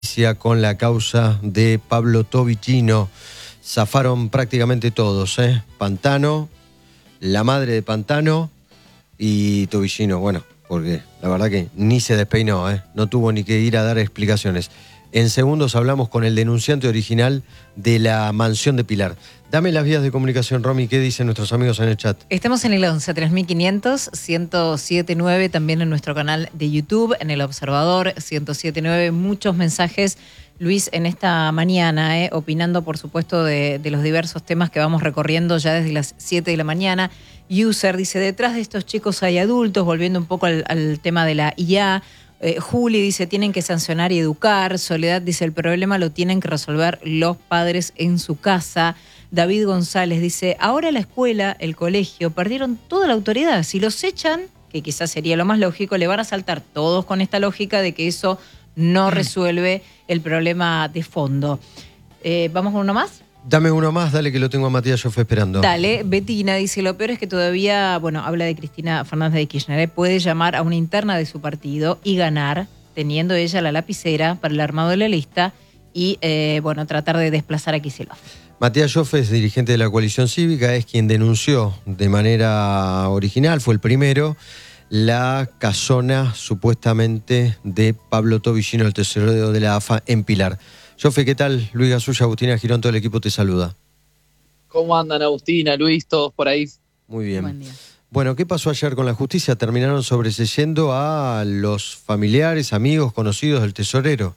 Con la causa de Pablo Tobillino. Zafaron prácticamente todos, Pantano, la madre de Pantano y Tobillino, bueno, porque la verdad que ni se despeinó, no tuvo ni que ir a dar explicaciones. En segundos hablamos con el denunciante original de la mansión de Pilar. Dame las vías de comunicación, Romy, ¿qué dicen nuestros amigos en el chat? Estamos en el 11 3500 1079, también en nuestro canal de YouTube, en El Observador 1079. Muchos mensajes, Luis, en esta mañana, opinando, por supuesto, de los diversos temas que vamos recorriendo ya desde las 7 de la mañana. User dice, detrás de estos chicos hay adultos, volviendo un poco al tema de la IA. Juli dice, tienen que sancionar y educar. Soledad dice, el problema lo tienen que resolver los padres en su casa. David González dice, ahora la escuela, el colegio, perdieron toda la autoridad. Si los echan, que quizás sería lo más lógico, le van a saltar todos con esta lógica de que eso no resuelve el problema de fondo. ¿Vamos con uno más? Dame uno más, dale que lo tengo a Matías Jofe esperando. Dale, Betina dice, lo peor es que todavía, habla de Cristina Fernández de Kirchner, puede llamar a una interna de su partido y ganar, teniendo ella la lapicera para el armado de la lista y, tratar de desplazar a Kicillof. Matías Jofe es dirigente de la coalición cívica, es quien denunció de manera original, fue el primero, la casona supuestamente de Pablo Tobillino, el tesorero de la AFA en Pilar. Jofe, ¿qué tal? Luis Gasulla, Agustina Girón, todo el equipo te saluda. ¿Cómo andan, Agustina, Luis, todos por ahí? Muy bien. Buen día. Bueno, ¿qué pasó ayer con la justicia? Terminaron sobreseyendo a los familiares, amigos, conocidos del tesorero.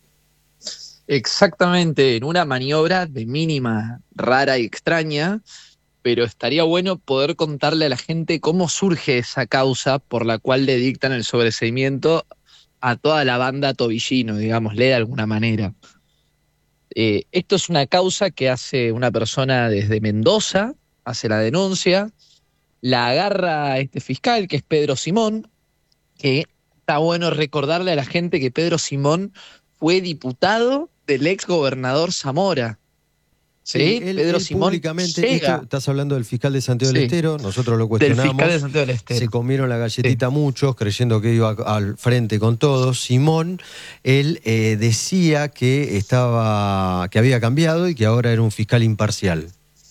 Exactamente, en una maniobra de mínima, rara y extraña, pero estaría bueno poder contarle a la gente cómo surge esa causa por la cual le dictan el sobreseimiento a toda la banda Tobillino, digámosle de alguna manera. Esto es una causa que hace una persona desde Mendoza, hace la denuncia, la agarra este fiscal, que es Pedro Simón, que está bueno recordarle a la gente que Pedro Simón fue diputado del ex gobernador Zamora. ¿Sí? Pedro Simón públicamente, estás hablando del fiscal de Santiago del Estero, nosotros lo cuestionamos. Del fiscal de Santiago del Estero. Se comieron la galletita muchos, creyendo que iba al frente con todos. Simón, él decía que había cambiado y que ahora era un fiscal imparcial.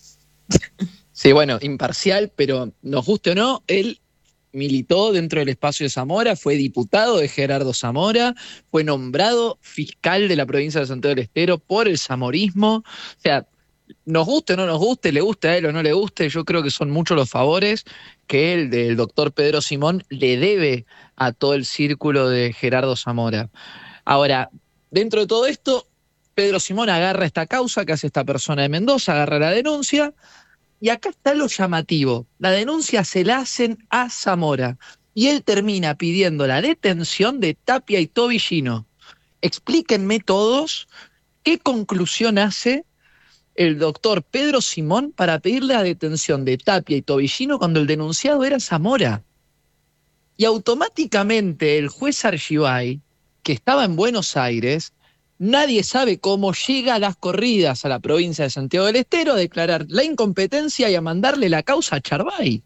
Sí, bueno, imparcial, pero nos guste o no, él militó dentro del espacio de Zamora, fue diputado de Gerardo Zamora, fue nombrado fiscal de la provincia de Santiago del Estero por el zamorismo. O sea, nos guste o no nos guste, le guste a él o no le guste, yo creo que son muchos los favores que él, del doctor Pedro Simón, le debe a todo el círculo de Gerardo Zamora. Ahora, dentro de todo esto, Pedro Simón agarra esta causa que hace esta persona de Mendoza, agarra la denuncia, y acá está lo llamativo. La denuncia se la hacen a Zamora y él termina pidiendo la detención de Tapia y Tobillino. Explíquenme todos qué conclusión hace el doctor Pedro Simón para pedir la detención de Tapia y Tobillino cuando el denunciado era Zamora. Y automáticamente el juez Argibay, que estaba en Buenos Aires, nadie sabe cómo llega a las corridas a la provincia de Santiago del Estero a declarar la incompetencia y a mandarle la causa a Charbay.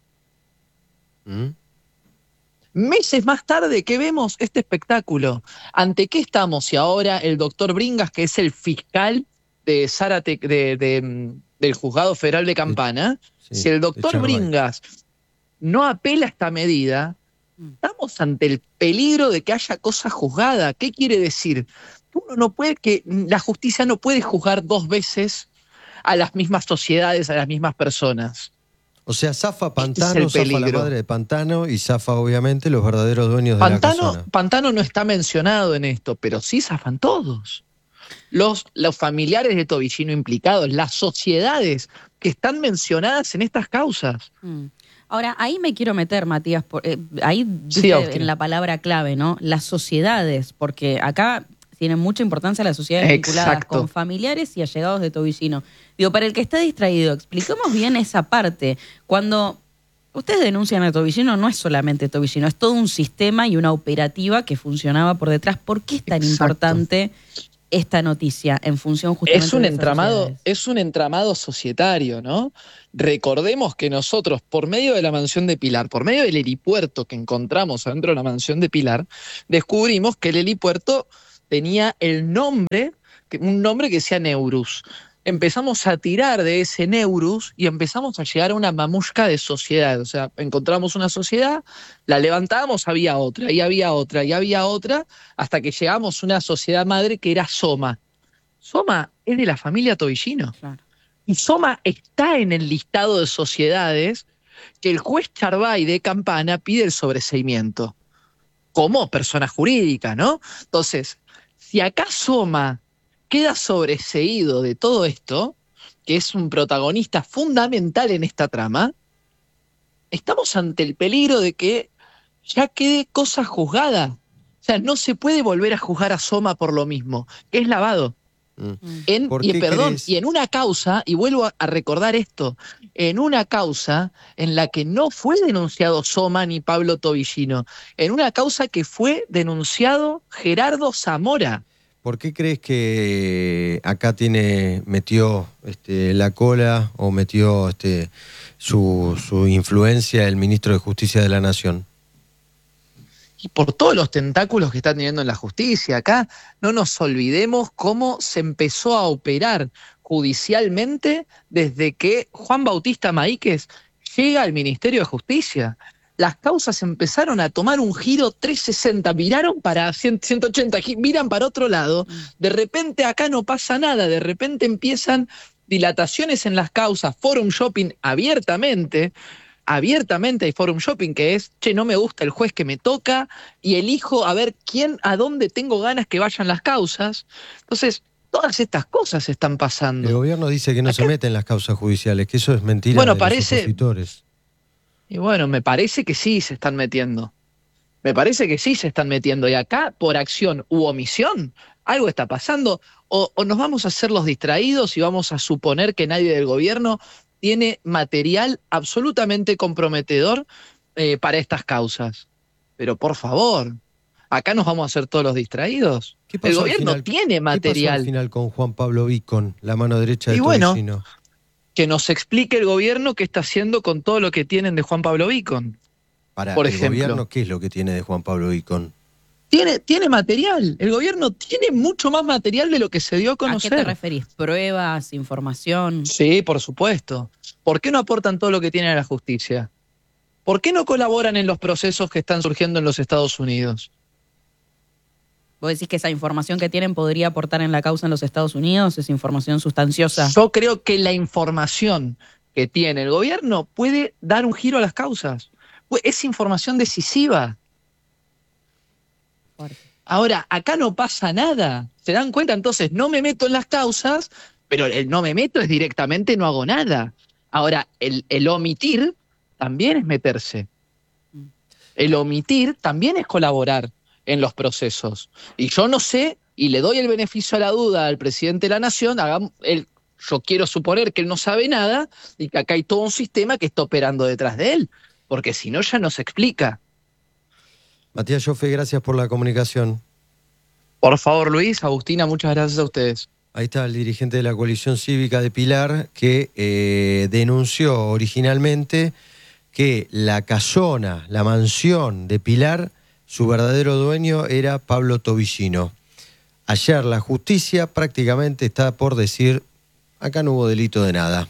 Meses más tarde, ¿qué vemos? Este espectáculo. ¿Ante qué estamos? Si ahora el doctor Bringas, que es el fiscal de Zárate, del Juzgado Federal de Campana, si el doctor Bringas no apela a esta medida, estamos ante el peligro de que haya cosa juzgada. ¿Qué quiere decir? La justicia no puede juzgar dos veces a las mismas sociedades, a las mismas personas. O sea, zafa Pantano, zafa la madre de Pantano y zafa obviamente los verdaderos dueños de la casona. Pantano no está mencionado en esto, pero sí zafan todos. Los familiares de Tobillino implicados, las sociedades que están mencionadas en estas causas. Ahora, ahí me quiero meter, Matías, ahí dice en la palabra clave, ¿no? Las sociedades, porque acá tienen mucha importancia las sociedades vinculadas con familiares y allegados de Tobillino. Digo, para el que está distraído, expliquemos bien esa parte. Cuando ustedes denuncian a Tobillino, no es solamente Tobillino, es todo un sistema y una operativa que funcionaba por detrás. ¿Por qué es tan importante esta noticia en función justamente es un entramado societario, ¿no? Recordemos que nosotros, por medio de la mansión de Pilar, por medio del helipuerto que encontramos adentro de la mansión de Pilar, descubrimos que el helipuerto tenía un nombre que decía Neuruz. Empezamos a tirar de ese Neuruz y empezamos a llegar a una mamushka de sociedad. O sea, encontramos una sociedad, la levantábamos, había otra, y había otra, y había otra, hasta que llegamos a una sociedad madre que era Soma. Soma es de la familia Tobillino. Claro. Y Soma está en el listado de sociedades que el juez Charbay de Campana pide el sobreseimiento como persona jurídica, ¿no? Entonces, si acá Soma queda sobreseído de todo esto, que es un protagonista fundamental en esta trama, estamos ante el peligro de que ya quede cosa juzgada. O sea, no se puede volver a juzgar a Soma por lo mismo, que es lavado. Y en una causa, y vuelvo a recordar esto, en una causa en la que no fue denunciado Soma ni Pablo Tobillino, en una causa que fue denunciado Gerardo Zamora. ¿Por qué crees que acá metió la cola o metió su influencia el ministro de Justicia de la Nación? Y por todos los tentáculos que está teniendo en la justicia. Acá no nos olvidemos cómo se empezó a operar judicialmente desde que Juan Bautista Maíquez llega al Ministerio de Justicia. Las causas empezaron a tomar un giro 360, miraron para 180, miran para otro lado. De repente acá no pasa nada, de repente empiezan dilataciones en las causas, forum shopping abiertamente hay forum shopping que es, no me gusta el juez que me toca y elijo a ver a dónde tengo ganas que vayan las causas. Entonces, todas estas cosas están pasando. El gobierno dice que no se mete en las causas judiciales, que eso es mentira de los opositores. Y bueno, me parece que sí se están metiendo. Y acá, por acción u omisión, algo está pasando. O nos vamos a hacer los distraídos y vamos a suponer que nadie del gobierno tiene material absolutamente comprometedor para estas causas. Pero por favor, ¿acá nos vamos a hacer todos los distraídos? El gobierno tiene material. ¿Qué pasó al final con Juan Pablo Vicon, la mano derecha de Tobillino? Que nos explique el gobierno qué está haciendo con todo lo que tienen de Juan Pablo Vicon. Por ejemplo, gobierno, ¿qué es lo que tiene de Juan Pablo Vicon? Tiene material. El gobierno tiene mucho más material de lo que se dio a conocer. ¿A qué te referís? ¿Pruebas, información? Sí, por supuesto. ¿Por qué no aportan todo lo que tienen a la justicia? ¿Por qué no colaboran en los procesos que están surgiendo en los Estados Unidos? ¿Vos decís que esa información que tienen podría aportar en la causa en los Estados Unidos? ¿Es información sustanciosa? Yo creo que la información que tiene el gobierno puede dar un giro a las causas. Es información decisiva. Ahora, acá no pasa nada. ¿Se dan cuenta? Entonces, no me meto en las causas, pero el no me meto es directamente no hago nada. Ahora, el omitir también es meterse. El omitir también es colaborar en los procesos. Y yo no sé, y le doy el beneficio a la duda al presidente de la Nación, yo quiero suponer que él no sabe nada y que acá hay todo un sistema que está operando detrás de él, porque si no ya no se explica. Matías Joffe, gracias por la comunicación. Por favor, Luis, Agustina, muchas gracias a ustedes. Ahí está el dirigente de la coalición cívica de Pilar que denunció originalmente que la casona, la mansión de Pilar, su verdadero dueño era Pablo Tobillino. Ayer la justicia prácticamente está por decir, acá no hubo delito de nada.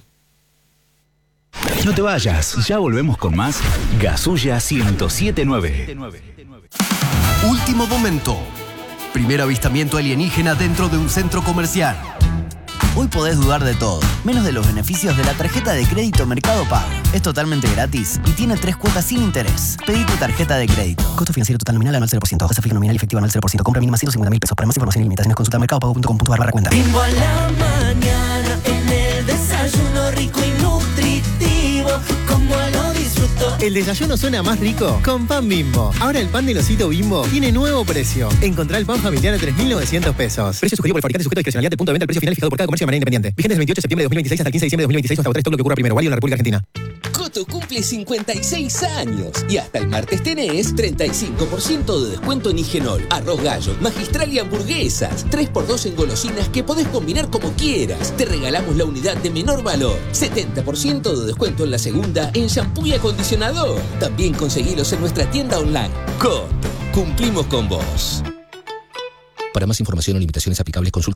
No te vayas, ya volvemos con más Gasulla 107.9. Último momento. Primer avistamiento alienígena dentro de un centro comercial. Hoy podés dudar de todo, menos de los beneficios de la tarjeta de crédito Mercado Pago. Es totalmente gratis y tiene 3 cuotas sin interés. Pedí tu tarjeta de crédito. Costo financiero total nominal anual 0%. Tasa fija nominal efectiva anual 0%. Compra mínima 150.000 pesos. Para más información y limitaciones consulta mercadopago.com.ar/cuenta. Ritmo a la mañana en el desayuno rico y nutritivo. Como lo disfruto. El desayuno suena más rico con pan Bimbo. Ahora el pan del osito Bimbo tiene nuevo precio. Encontrá el pan familiar a 3.900 pesos. Precio sugerido por el fabricante sujeto a discrecionalidad del punto de venta. El precio final fijado por cada comercio de manera independiente. Vigente del 28 de septiembre de 2026 hasta el 15 de diciembre de 2026 hasta agotar todo lo que ocurra primero. Válido en la República Argentina. Coto cumple 56 años y hasta el martes tenés 35% de descuento en Higenol, arroz gallo, magistral y hamburguesas. 3x2 en golosinas que podés combinar como quieras. Te regalamos la unidad de menor valor. 70% de descuento en la segunda en shampoo y acondicionador. También conseguilos en nuestra tienda online. Coto, cumplimos con vos. Para más información o limitaciones aplicables, consulta